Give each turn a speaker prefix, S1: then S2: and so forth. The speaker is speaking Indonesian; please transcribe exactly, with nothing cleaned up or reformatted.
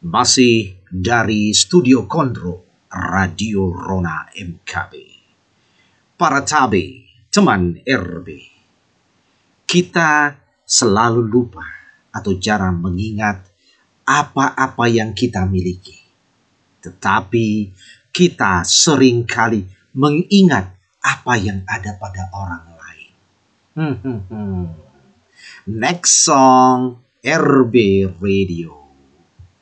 S1: Masih dari Studio Kontrol Radio Rona M K B. Para tabe, teman R B. Kita selalu lupa atau jarang mengingat apa-apa yang kita miliki. Tetapi kita seringkali mengingat apa yang ada pada orang lain. Hmm, hmm, hmm. Next song R B Radio.